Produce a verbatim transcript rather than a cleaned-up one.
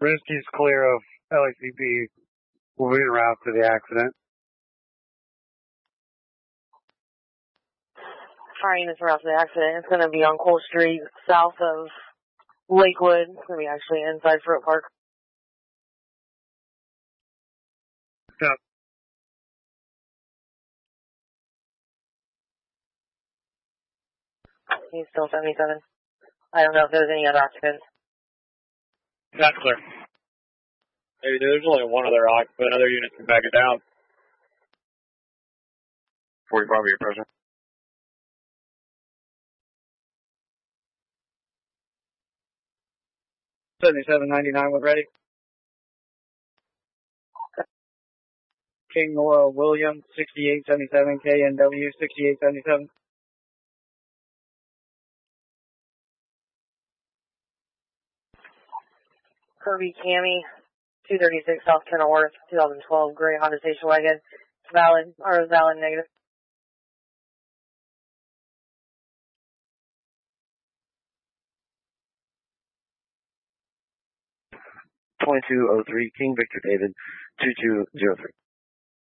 Rescue's clear of L A C P. We'll be en route to the accident. Fire units en route to the accident. It's going to be on Cole Street, south of Lakewood. It's going to be actually inside Fruit Park. Yep. He's still seventy-seven. I don't know if there's any other occupants. That's clear. Maybe there's only one other occupant. Other units can back it down. forty-five, your present. seventy-seven ninety-nine, we're ready. King Nora William, sixty-eight seventy-seven, K N W, sixty-eight seventy-seven. Kirby Cammy, two thirty-six South Kenilworth, twenty twelve gray Honda station wagon. It's valid, or valid negative. twenty-two oh three, King Victor David, two two zero three.